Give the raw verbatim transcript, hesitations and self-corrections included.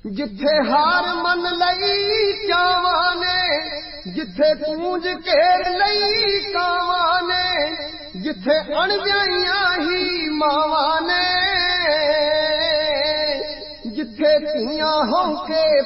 जिथे हार मन लई चावां ने, जिथे पूंज केर लई कावां ने, जिथे अणव्याइयां ही मावां ने, जिथे धीआं हों के